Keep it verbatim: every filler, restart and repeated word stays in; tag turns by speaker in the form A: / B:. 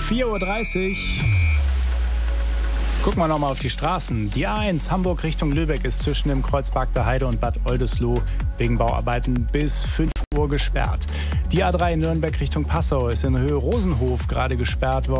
A: vier Uhr dreißig. Gucken wir nochmal auf die Straßen. Die A eins Hamburg Richtung Lübeck ist zwischen dem Kreuz Bagda Heide und Bad Oldesloe wegen Bauarbeiten bis fünf Uhr gesperrt. Die A drei Nürnberg Richtung Passau ist in Höhe Rosenhof gerade gesperrt worden.